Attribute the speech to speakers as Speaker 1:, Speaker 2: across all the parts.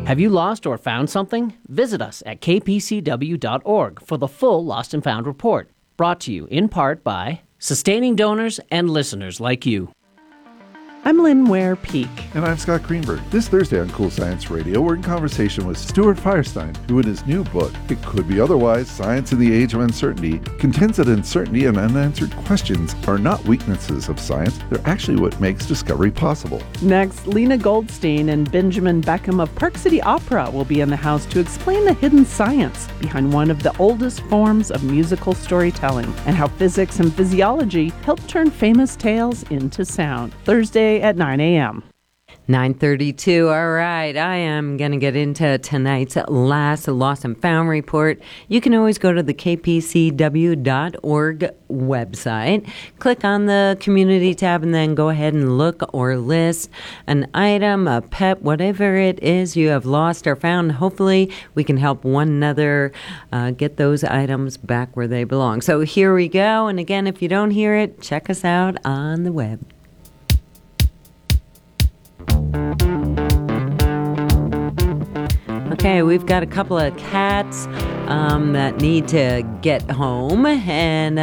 Speaker 1: Have you lost or found something? Visit us at kpcw.org for the full Lost and Found report, brought to you in part by sustaining donors and listeners like you.
Speaker 2: I'm Lynn Ware Peak.
Speaker 3: And I'm Scott Greenberg. This Thursday on Cool Science Radio, we're in conversation with Stuart Firestein, who in his new book, It Could Be Otherwise, Science in the Age of Uncertainty, contends that uncertainty and unanswered questions are not weaknesses of science. They're actually what makes discovery possible.
Speaker 2: Next, Lena Goldstein and Benjamin Beckham of Park City Opera will be in the house to explain the hidden science behind one of the oldest forms of musical storytelling and how physics and physiology help turn famous tales into sound. Thursday at 9 a.m.
Speaker 4: 9:32. All right, I am going to get into tonight's last Lost and Found report. You can always go to the kpcw.org website, click on the community tab, and then go ahead and look or list an item, a pet, whatever it is you have lost or found. Hopefully, we can help one another get those items back where they belong. So here we go. And again, if you don't hear it, check us out on the web. Okay, we've got a couple of cats that need to get home, and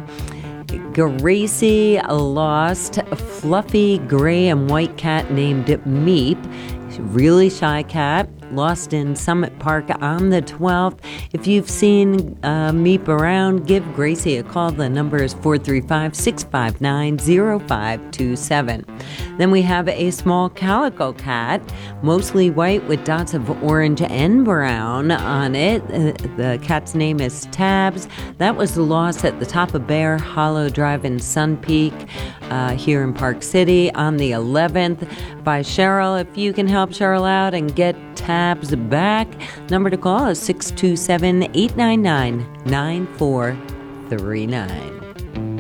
Speaker 4: Gracie lost a fluffy gray and white cat named Meep. She's a really shy cat, lost in Summit Park on the 12th. If you've seen Meep around, give Gracie a call. The number is 435-659-0527. Then we have a small calico cat, mostly white with dots of orange and brown on it. The cat's name is Tabs. That was lost at the top of Bear Hollow Drive in Sun Peak here in Park City on the 11th by Cheryl. If you can help Cheryl out and get Tabs back, number to call is 627-899-9439.